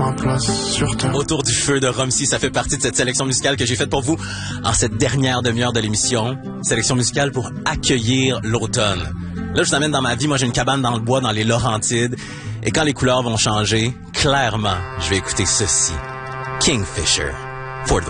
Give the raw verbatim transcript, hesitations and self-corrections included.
ma place sur terre. Autour du feu de Rumsey, ça fait partie de cette sélection musicale que j'ai faite pour vous en cette dernière demi-heure de l'émission. Sélection musicale pour accueillir l'automne. Là, je vous amène dans ma vie. Moi, j'ai une cabane dans le bois, dans les Laurentides. Et quand les couleurs vont changer, clairement, je vais écouter ceci. Kingfisher, for the